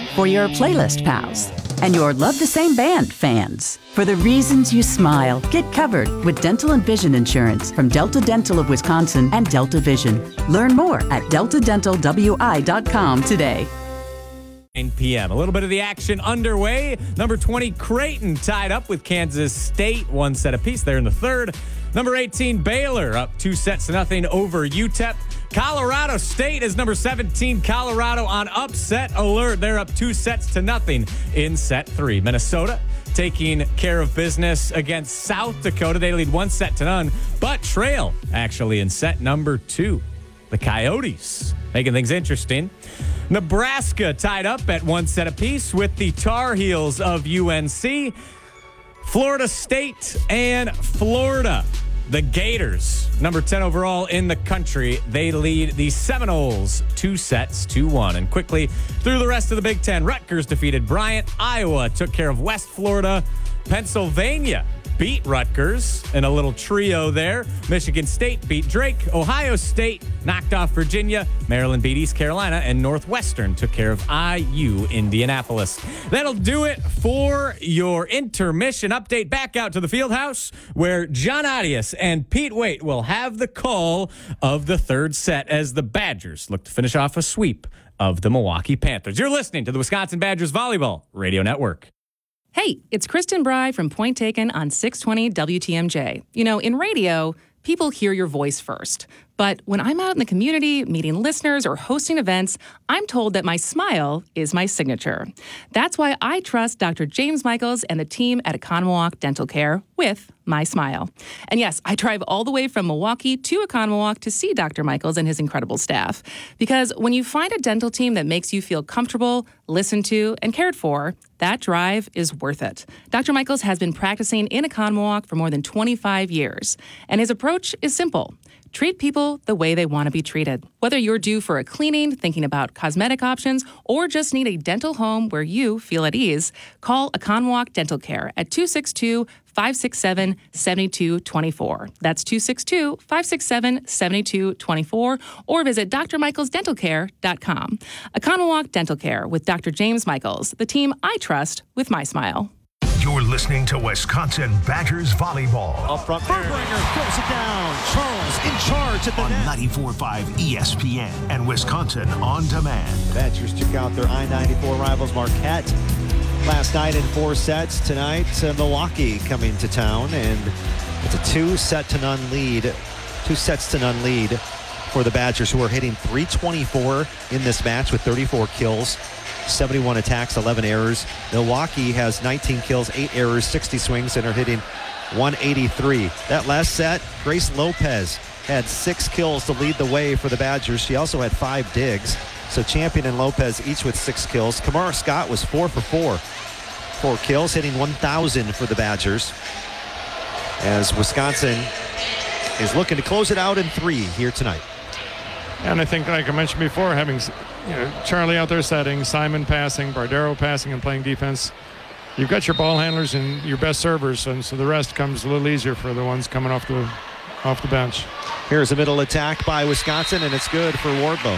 For your playlist pals and your love the same band fans. For the reasons you smile, get covered with dental and vision insurance from Delta Dental of Wisconsin and Delta Vision. Learn more at deltadentalwi.com today. 9 p.m. A little bit of the action underway. Number 20, Creighton tied up with Kansas State. 1 set apiece there in the third. Number 18, Baylor up 2-0 over UTEP. Colorado State is number 17. Colorado on upset alert. They're up 2-0 in set 3. Minnesota taking care of business against South Dakota. They lead 1-0, but trail actually in set number 2. The Coyotes making things interesting. Nebraska tied up at 1 set apiece with the Tar Heels of UNC. Florida State and Florida. The Gators, number 10 overall in the country, they lead the Seminoles 2-1. And quickly through the rest of the Big Ten, Rutgers defeated Bryant. Iowa took care of West Florida. Pennsylvania beat Rutgers in a little trio there. Michigan State beat Drake. Ohio State knocked off Virginia. Maryland beat East Carolina. And Northwestern took care of IU Indianapolis. That'll do it for your intermission update. Back out to the Fieldhouse where John Adias and Pete Waite will have the call of the third set as the Badgers look to finish off a sweep of the Milwaukee Panthers. You're listening to the Wisconsin Badgers Volleyball Radio Network. Hey, it's Kristen Bry from Point Taken on 620 WTMJ. You know, in radio, people hear your voice first. But when I'm out in the community, meeting listeners or hosting events, I'm told that my smile is my signature. That's why I trust Dr. James Michaels and the team at Economawalk Dental Care with my smile. And yes, I drive all the way from Milwaukee to Economawalk to see Dr. Michaels and his incredible staff. Because when you find a dental team that makes you feel comfortable, listened to, and cared for, that drive is worth it. Dr. Michaels has been practicing in Economawalk for more than 25 years. And his approach is simple. Treat people the way they want to be treated. Whether you're due for a cleaning, thinking about cosmetic options, or just need a dental home where you feel at ease, call Economawalk Dental Care at 262-567-7224. That's 262-567-7224, or visit drmichaelsdentalcare.com. Economawalk Dental Care with Dr. James Michaels, the team I trust with my smile. You're listening to Wisconsin Badgers Volleyball. Up front, Furbringer throws it down. Charles in charge at the on net. 94.5 ESPN and Wisconsin On Demand. Badgers took out their I-94 rivals Marquette last night in 4 sets. Tonight, Milwaukee coming to town, and it's a 2-0 lead. 2 sets to none lead for the Badgers, who are hitting .324 in this match with 34 kills. 71 attacks, 11 errors. Milwaukee has 19 kills, 8 errors, 60 swings, and are hitting .183. That last set, Grace Lopez had 6 kills to lead the way for the Badgers. She also had 5 digs. So Champion and Lopez each with 6 kills. Kamara Scott was 4 for 4. 4 kills, hitting 1,000 for the Badgers. As Wisconsin is looking to close it out in 3 here tonight. And I think, like I mentioned before, having Charlie out there setting, Simon passing, Bardero passing and playing defense, you've got your ball handlers and your best servers, and so the rest comes a little easier for the ones coming off the bench. Here's a middle attack by Wisconsin, and it's good for Wardlow.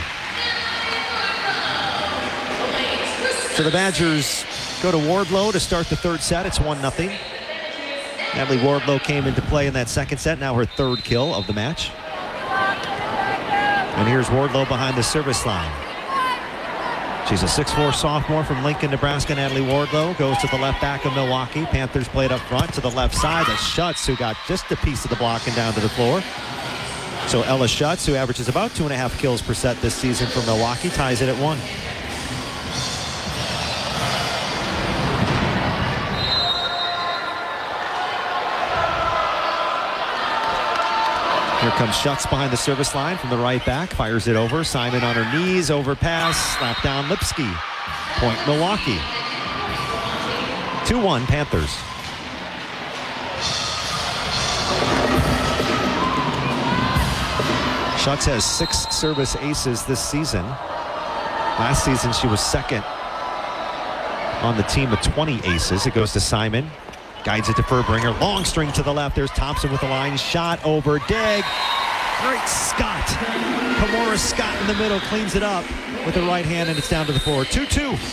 So the Badgers go to Wardlow to start the third set. It's 1-0. Natalie Wardlow came into play in that second set, now her 3rd kill of the match. And here's Wardlow behind the service line. She's a 6'4" sophomore from Lincoln, Nebraska. Natalie Wardlow goes to the left back of Milwaukee. Panthers played up front to the left side. That's Schutz, who got just a piece of the block and down to the floor. So Ella Schutz, who averages about 2.5 kills per set this season for Milwaukee, ties it at 1. Here comes Schutz behind the service line from the right back. Fires it over. Simon on her knees. Overpass. Slap down Lipsky. Point Milwaukee. 2-1 Panthers. Schutz has 6 service aces this season. Last season she was second on the team with 20 aces. It goes to Simon. Guides it to Furbringer. Long string to the left. There's Thompson with the line. Shot over dig. Great Scott. Kamora Scott in the middle cleans it up with the right hand, and it's down to the floor. 2-2.